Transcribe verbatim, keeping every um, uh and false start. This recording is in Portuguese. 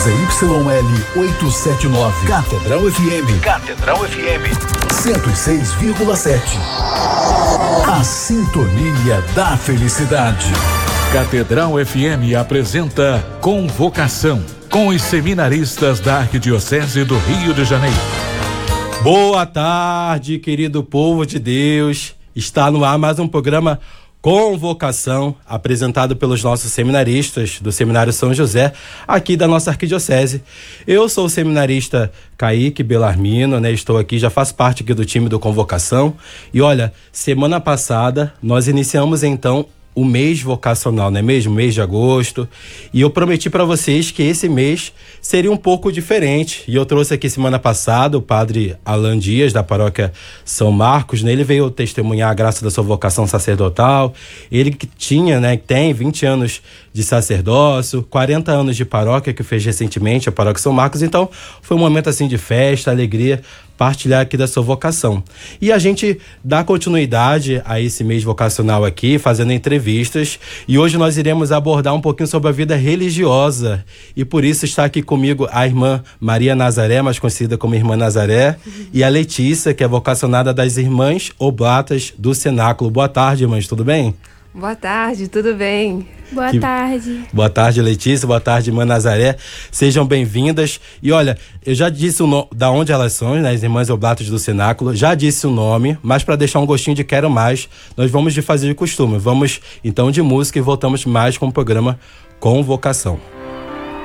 Z Y L oitocentos e setenta e nove. Catedral F M. Catedral F M. cento e seis vírgula sete. A sintonia da felicidade. Catedral F M apresenta Convocação, com os seminaristas da Arquidiocese do Rio de Janeiro. Boa tarde, querido povo de Deus. Está no ar mais um programa Convocação, apresentado pelos nossos seminaristas do Seminário São José, aqui da nossa arquidiocese. Eu sou o seminarista Kaique Belarmino, né? Estou aqui, já faço parte aqui do time do Convocação. E olha, semana passada nós iniciamos então o mês vocacional, não é mesmo? Mês de agosto. E eu prometi para vocês que esse mês seria um pouco diferente. E eu trouxe aqui semana passada o padre Alan Dias, da paróquia São Marcos, né? Ele veio testemunhar a graça da sua vocação sacerdotal. Ele que tinha, né, tem vinte anos de sacerdócio, quarenta anos de paróquia, que fez recentemente a paróquia São Marcos. Então, foi um momento assim de festa, alegria, partilhar aqui da sua vocação. E a gente dá continuidade a esse mês vocacional aqui, fazendo entrevistas, e hoje nós iremos abordar um pouquinho sobre a vida religiosa, e por isso está aqui comigo a irmã Maria Nazaré, mais conhecida como Irmã Nazaré, uhum. e a Letícia, que é vocacionada das Irmãs Oblatas do Cenáculo. Boa tarde, irmãs, tudo bem? Boa tarde, tudo bem? Boa que... tarde. Boa tarde, Letícia. Boa tarde, Irmã Nazaré. Sejam bem-vindas. E olha, eu já disse o no... da onde elas são, né? As Irmãs Oblatas do Cenáculo. Já disse o nome, mas para deixar um gostinho de quero mais, nós vamos de fazer de costume. Vamos, então, de música e voltamos mais com o programa Convocação.